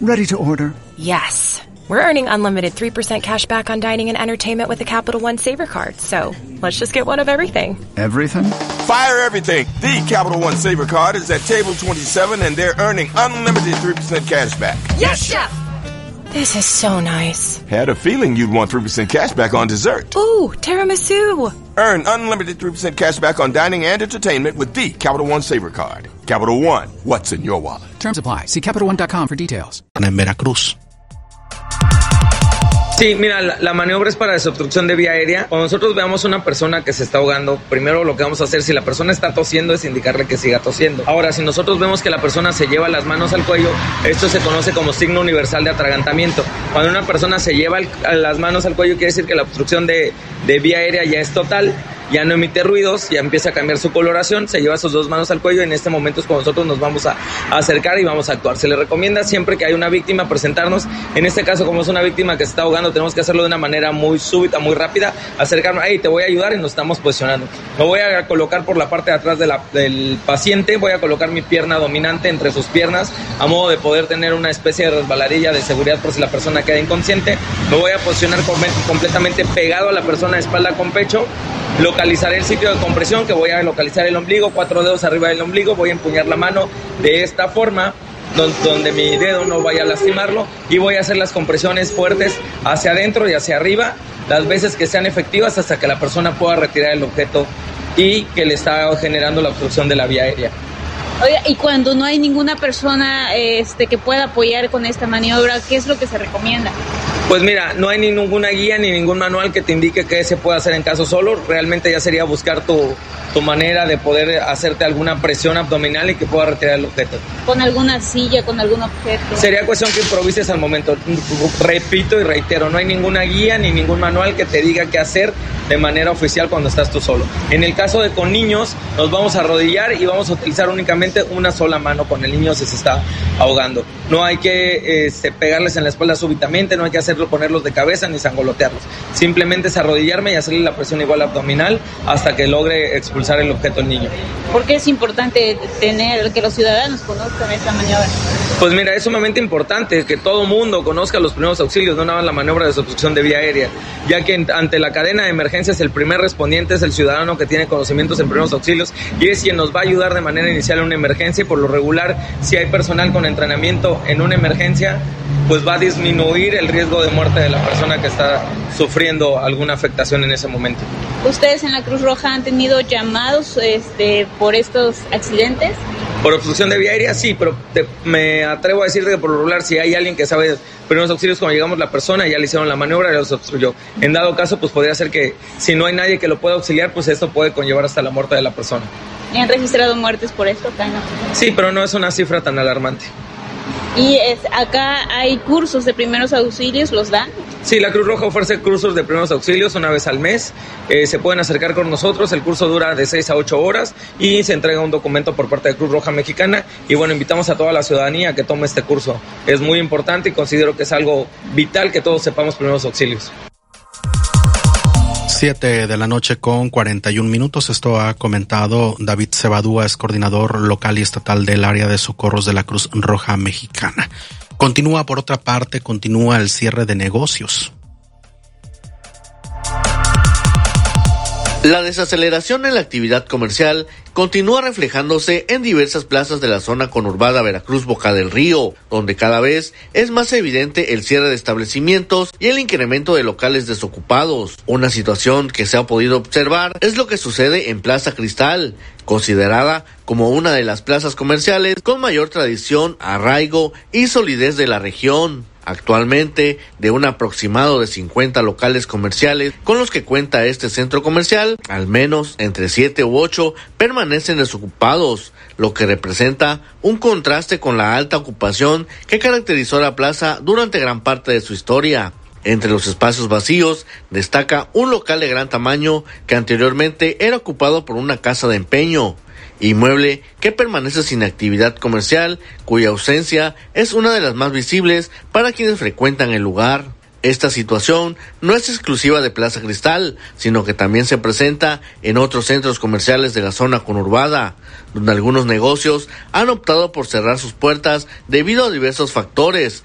Ready to order. Yes. We're earning unlimited 3% cash back on dining and entertainment with the Capital One Saver Card, so let's just get one of everything. Everything? Fire everything! The Capital One Saver Card is at table 27 and they're earning unlimited 3% cash back. Yes, Chef! This is so nice. Had a feeling you'd want 3% cash back on dessert. Ooh, tiramisu! Earn unlimited 3% cash back on dining and entertainment with the Capital One Saver Card. Capital One, what's in your wallet? Terms apply. See CapitalOne.com for details. En Veracruz. Sí, mira, la maniobra es para desobstrucción de vía aérea. Cuando nosotros veamos una persona que se está ahogando, primero lo que vamos a hacer, si la persona está tosiendo, es indicarle que siga tosiendo. Ahora, si nosotros vemos que la persona se lleva las manos al cuello, esto se conoce como signo universal de atragantamiento. Cuando una persona se lleva las manos al cuello, quiere decir que la obstrucción de vía aérea ya es total, ya no emite ruidos, ya empieza a cambiar su coloración, se lleva sus dos manos al cuello y en este momento es cuando nosotros nos vamos a acercar y vamos a actuar. Se le recomienda siempre que hay una víctima presentarnos, en este caso como es una víctima que se está ahogando, tenemos que hacerlo de una manera muy súbita, muy rápida, acercarnos, hey, te voy a ayudar y nos estamos posicionando. Me voy a colocar por la parte de atrás del paciente, voy a colocar mi pierna dominante entre sus piernas a modo de poder tener una especie de resbaladilla de seguridad por si la persona queda inconsciente. Me voy a posicionar completamente pegado a la persona, espalda con pecho. Localizaré el sitio de compresión, que voy a localizar el ombligo, 4 dedos arriba del ombligo, voy a empuñar la mano de esta forma, donde mi dedo no vaya a lastimarlo, y voy a hacer las compresiones fuertes hacia adentro y hacia arriba, las veces que sean efectivas hasta que la persona pueda retirar el objeto y que le está generando la obstrucción de la vía aérea. Oiga, y cuando no hay ninguna persona que pueda apoyar con esta maniobra, ¿qué es lo que se recomienda? Pues mira, no hay ni ninguna guía ni ningún manual que te indique qué se puede hacer en caso solo. Realmente ya sería buscar tu manera de poder hacerte alguna presión abdominal y que pueda retirar el objeto. ¿Con alguna silla, con algún objeto? Sería cuestión que improvises al momento. Repito y reitero, no hay ninguna guía ni ningún manual que te diga qué hacer de manera oficial cuando estás tú solo. En el caso de con niños, nos vamos a arrodillar y vamos a utilizar únicamente una sola mano con el niño si se está ahogando. No hay que pegarles en la espalda súbitamente, no hay que ponerlos de cabeza ni sangolotearlos. Simplemente es arrodillarme y hacerle la presión igual abdominal hasta que logre expulsar el objeto al niño. ¿Por qué es importante que los ciudadanos conozcan esta maniobra? Pues mira, es sumamente importante que todo mundo conozca los primeros auxilios, no nada más la maniobra de desobstrucción de vía aérea, ya que ante la cadena de emergencias el primer respondiente es el ciudadano que tiene conocimientos en primeros auxilios y es quien nos va a ayudar de manera inicial en una emergencia. Y por lo regular, si hay personal con entrenamiento en una emergencia, pues va a disminuir el riesgo de muerte de la persona que está sufriendo alguna afectación en ese momento. ¿Ustedes en la Cruz Roja han tenido llamados por estos accidentes? Por obstrucción de vía aérea, sí, pero me atrevo a decirte que por lo regular, si hay alguien que sabe primeros auxilios, cuando llegamos la persona, ya le hicieron la maniobra y los obstruyó. En dado caso, pues podría ser que si no hay nadie que lo pueda auxiliar, pues esto puede conllevar hasta la muerte de la persona. ¿Han registrado muertes por esto, Tano? Sí, pero no es una cifra tan alarmante. ¿Y acá hay cursos de primeros auxilios, los dan? Sí, la Cruz Roja ofrece cursos de primeros auxilios una vez al mes. Se pueden acercar con nosotros, el curso dura de 6 a 8 horas y se entrega un documento por parte de Cruz Roja Mexicana. Y bueno, invitamos a toda la ciudadanía a que tome este curso. Es muy importante y considero que es algo vital que todos sepamos primeros auxilios. 7 de la noche con 41 minutos. Esto ha comentado David Cebadúa, es coordinador local y estatal del área de socorros de la Cruz Roja Mexicana. Continúa, por otra parte, el cierre de negocios. La desaceleración en la actividad comercial continúa reflejándose en diversas plazas de la zona conurbada Veracruz-Boca del Río, donde cada vez es más evidente el cierre de establecimientos y el incremento de locales desocupados. Una situación que se ha podido observar es lo que sucede en Plaza Cristal, considerada como una de las plazas comerciales con mayor tradición, arraigo y solidez de la región. Actualmente, de un aproximado de 50 locales comerciales con los que cuenta este centro comercial, al menos entre 7 u 8 permanecen desocupados, lo que representa un contraste con la alta ocupación que caracterizó la plaza durante gran parte de su historia. Entre los espacios vacíos destaca un local de gran tamaño que anteriormente era ocupado por una casa de empeño, inmueble que permanece sin actividad comercial, cuya ausencia es una de las más visibles para quienes frecuentan el lugar. Esta situación no es exclusiva de Plaza Cristal, sino que también se presenta en otros centros comerciales de la zona conurbada, donde algunos negocios han optado por cerrar sus puertas debido a diversos factores,